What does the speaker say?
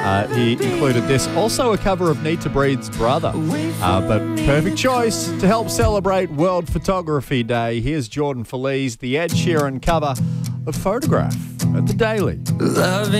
He included this, also a cover of Need to Breathe's Brother. But perfect choice to help celebrate World Photography Day. Here's Jordan Feliz, the Ed Sheeran cover of Photograph at the Daily. Loving